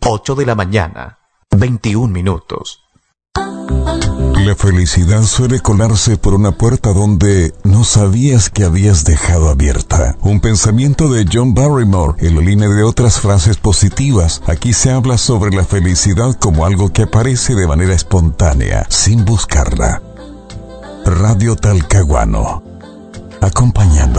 8 de la mañana, 21 minutos. La felicidad suele colarse por una puerta donde no sabías que habías dejado abierta. Un pensamiento de John Barrymore en la línea de otras frases positivas. Aquí se habla sobre la felicidad como algo que aparece de manera espontánea, sin buscarla. Radio Talcahuano, acompañando